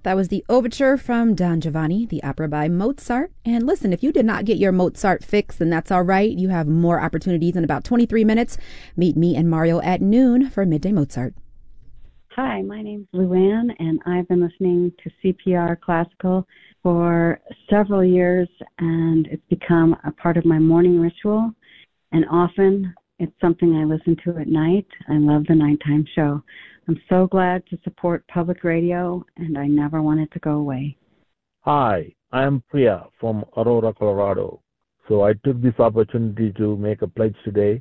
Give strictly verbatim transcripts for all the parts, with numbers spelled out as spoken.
That was the overture from Don Giovanni, the opera by Mozart. And listen, if you did not get your Mozart fix, then that's all right. You have more opportunities in about twenty-three minutes. Meet me and Mario at noon for Midday Mozart. Hi, my name's Luann, and I've been listening to C P R Classical for several years, and it's become a part of my morning ritual. And often it's something I listen to at night. I love the nighttime show. I'm so glad to support public radio, and I never want it to go away. Hi, I'm Priya from Aurora, Colorado. So I took this opportunity to make a pledge today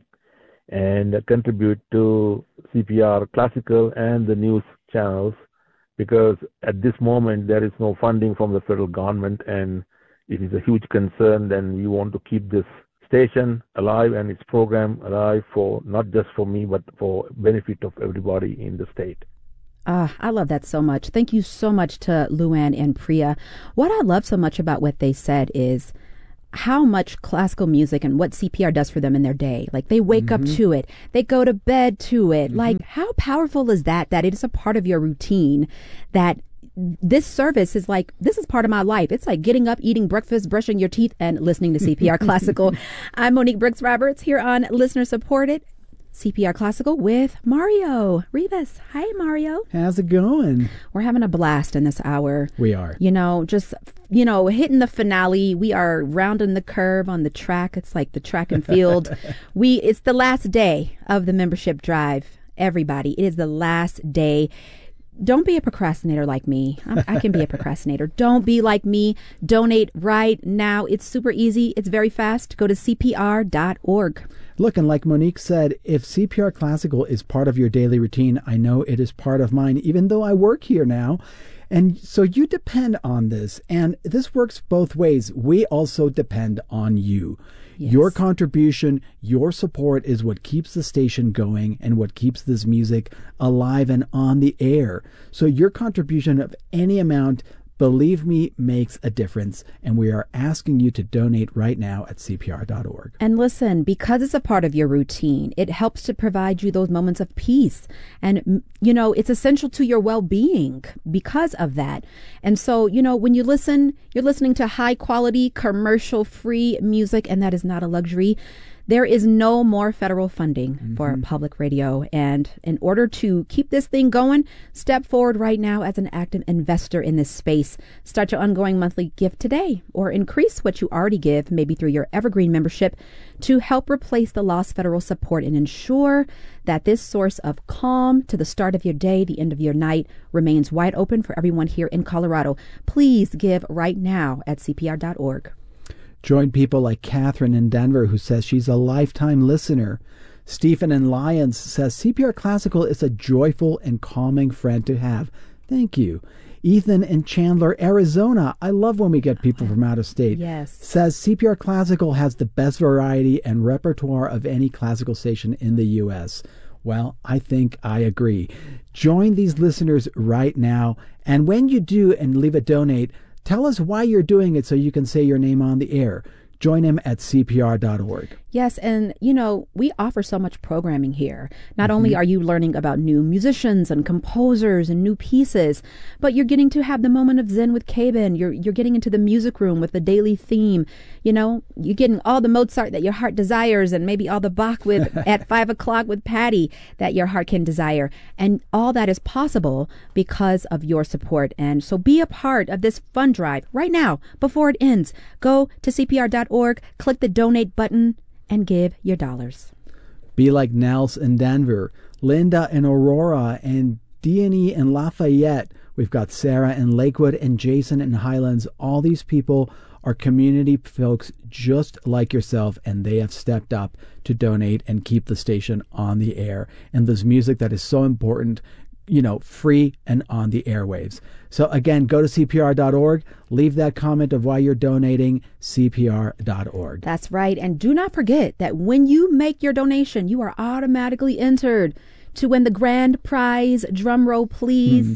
and contribute to C P R Classical and the news channels, because at this moment there is no funding from the federal government, and it is a huge concern. Then we want to keep this station alive and its program alive for not just for me, but for benefit of everybody in the state. Ah, I love that so much. Thank you so much to Luann and Priya. What I love so much about what they said is how much classical music and what C P R does for them in their day. Like, they wake mm-hmm. up to it. They go to bed to it. Mm-hmm. Like, how powerful is that, that it is a part of your routine, that this service is like, this is part of my life. It's like getting up, eating breakfast, brushing your teeth, and listening to C P R Classical. I'm Monique Brooks Roberts here on Listener Supported C P R Classical with Mario Rivas. Hi, Mario. How's it going? We're having a blast in this hour. We are. You know, just, you know, hitting the finale. We are rounding the curve on the track. It's like the track and field. we, it's the last day of the membership drive. Everybody, it is the last day. Don't be a procrastinator like me. I, I can be a procrastinator. Don't be like me. Donate right now. It's super easy. It's very fast. Go to C P R dot org. Look, and like Monique said, if C P R Classical is part of your daily routine, I know it is part of mine, even though I work here now. And so you depend on this. And this works both ways. We also depend on you. Yes. Your contribution, your support is what keeps the station going and what keeps this music alive and on the air. So your contribution of any amount, believe me, makes a difference. And we are asking you to donate right now at C P R dot org. And listen, because it's a part of your routine, it helps to provide you those moments of peace. And, you know, it's essential to your well-being because of that. And so, you know, when you listen, you're listening to high quality, commercial free music, and that is not a luxury. There is no more federal funding mm-hmm. for public radio. And in order to keep this thing going, step forward right now as an active investor in this space. Start your ongoing monthly gift today, or increase what you already give, maybe through your Evergreen membership, to help replace the lost federal support and ensure that this source of calm to the start of your day, the end of your night, remains wide open for everyone here in Colorado. Please give right now at C P R dot org. Join people like Catherine in Denver, who says she's a lifetime listener. Stephen in Lyons says C P R Classical is a joyful and calming friend to have. Thank you. Ethan in Chandler, Arizona, I love when we get people from out of state, yes. says C P R Classical has the best variety and repertoire of any classical station in the U S Well, I think I agree. Join these listeners right now. And when you do and leave a donate, tell us why you're doing it so you can say your name on the air. Join him at C P R dot org. Yes, and, you know, we offer so much programming here. Not mm-hmm. only are you learning about new musicians and composers and new pieces, but you're getting to have the moment of Zen with Caben. You're you're getting into the music room with the daily theme. You know, you're getting all the Mozart that your heart desires, and maybe all the Bach with at five o'clock with Patty that your heart can desire. And all that is possible because of your support. And so be a part of this fund drive right now before it ends. Go to C P R dot org, click the donate button, and give your dollars. Be like Nels in Denver, Linda in Aurora, and Deanie in Lafayette. We've got Sarah in Lakewood and Jason in Highlands. All these people are community folks just like yourself, and they have stepped up to donate and keep the station on the air. And this music that is so important, you know, free and on the airwaves. So again, go to C P R dot org, leave that comment of why you're donating, C P R dot org. That's right. And do not forget that when you make your donation, you are automatically entered to win the grand prize. Drum roll, please. Mm.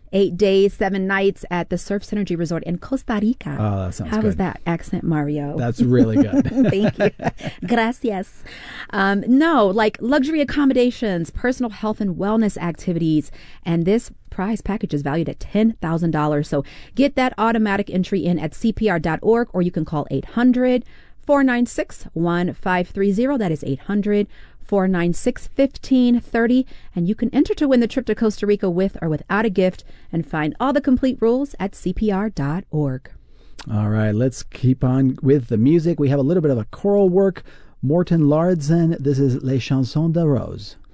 Eight days, seven nights at the Surf Synergy Resort in Costa Rica. Oh, that sounds How good. was that accent, Mario? That's really good. Thank you. Gracias. Um, no, like luxury accommodations, personal health and wellness activities, and this prize package is valued at ten thousand dollars. So get that automatic entry in at C P R dot org, or you can call eight hundred, four nine six, one five three zero. That is eight hundred, four nine six, one five three zero. And you can enter to win the trip to Costa Rica with or without a gift, and find all the complete rules at C P R dot org. All right, let's keep on with the music. We have a little bit of a choral work. Morten Larsen, this is Les Chansons de Rose.